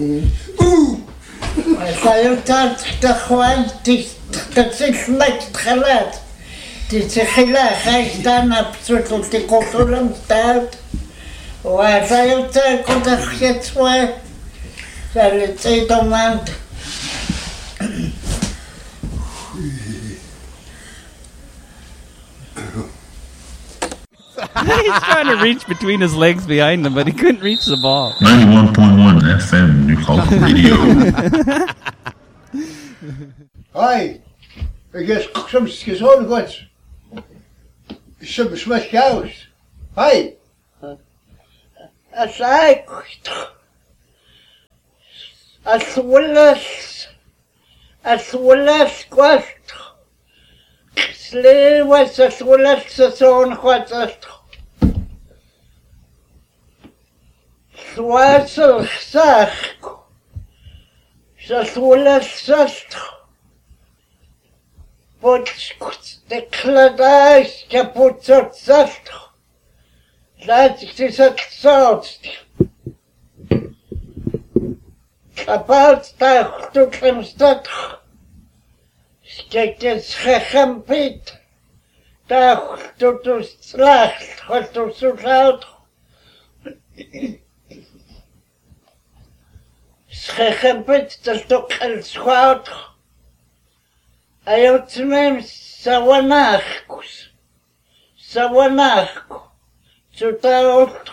Sayutat Tahuan, Taxismak Tralat, Tichila, Haistan, absolutely cultural stout. Why Sayutat could have hit where? So let's say the mount. He's trying to reach between his legs behind him, but he couldn't reach the ball. 91.1 FM, Newcastle Radio. Hi, I guess some skizon got some smash cows. Hi. As I as well as quest. Slave was as well as the zone was a Swassel Sack. As well as Sast. But the Cladais kaput at Sast. That is at South. About that to Klemstad. Skekes Hechampit. That to Slacht, what to South. Hechampit, the Stock and Squad. I have to name Sawanachkus. Sawanachku. So that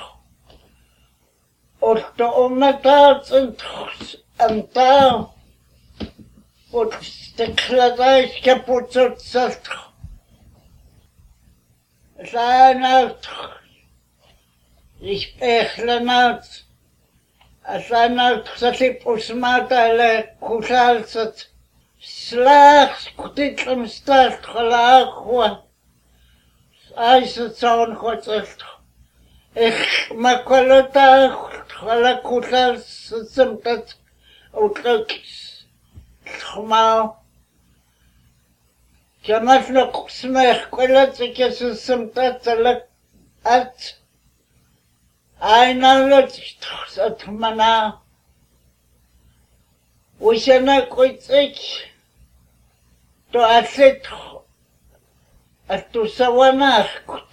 Otto Ometats and down. But the Cladais kaput at Sast. Sein out. Ich echle out. Sein out, Satip Usmatale, Kusalsat. Slags, Kutitlam Stast, Halakwa. Eisenzahn, Hotzast. Ich makolota, Halakutas, Simtat, Outlooks. Schmau. Jamás no smech, Quilati kisses Simtat, at. I know that at Mana. We shall not quit it. To asset at to Sawanach.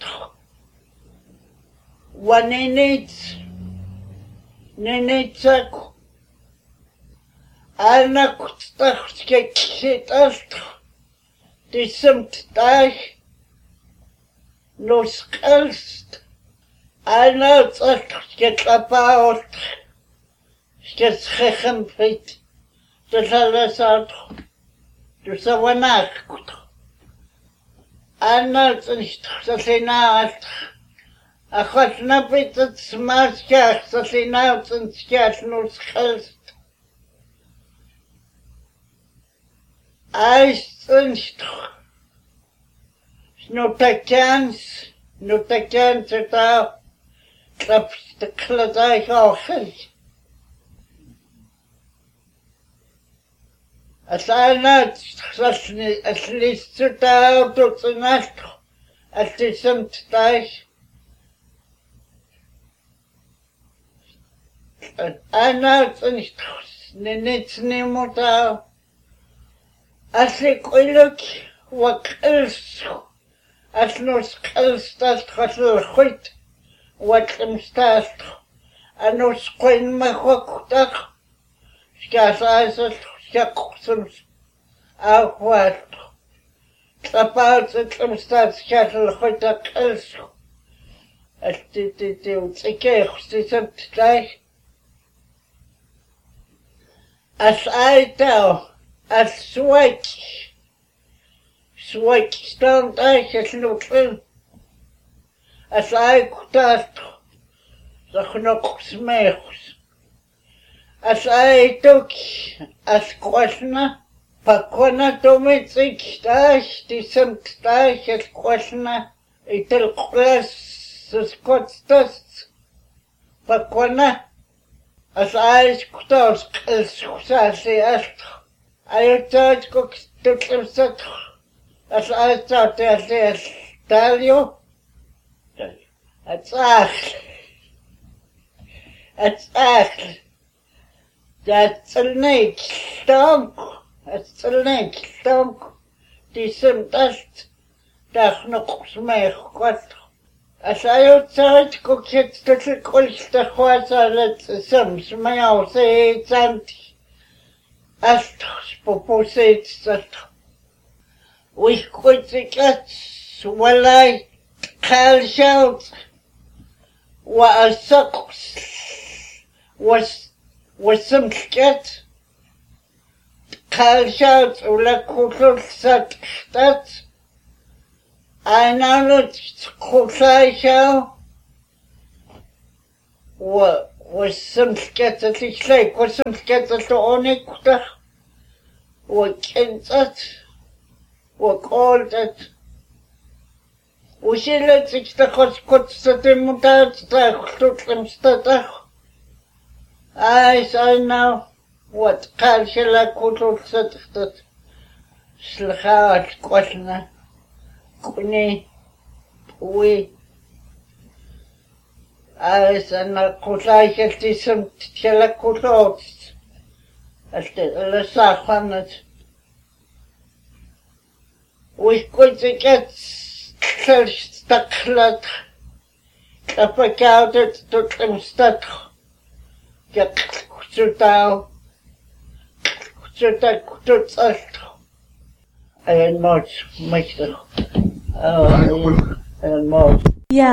One needs Nenetsak. Anna Kutachke sit ast. Disemt dag. No skelst. Anna Tsake about. Skets Hechampit. The Salasat. To Sawanach. Anna Sasinat. I got nothing to smash gas, so she now and scarce no skelst. I think no takans at all. Claps the Cladai Orchid. As I know, at least to out of the night, at the same time. I know it's not out. I think we look what else. As no skills that hustle quit. What them start. I know squin my hook duck. Scarce eyes at Jackson's out what. Clap out at them start scattle quit duck else. At the cake, the same as I tell, as Swake don't I get looking, as I could ask, the knock smells, as I took, as questioner, Pakona Domitic dash, decent dash, as questioner, it'll class the Scots dust, Pakona. As I could ask, as I thought cook to Clemson, as I thought as tell you, it's act. The Datselnik stonk. Disem dast. Dach noch smechquat. As I outside go get the college the quasa let some smell say santi. As proposed that we could get well I call shout what a sucks was some get call shout ula kutul sat that I know that kutul show what was some get at least like was some get at the only kuta what can that what called that Усилия цикта хоть мутация, кто-то стата. I know what culture could also that slhat kwatna kuni we I know kulai heltisum tela kutot as the safanat we could get staklat kapakautet to stat jak kutao and much and more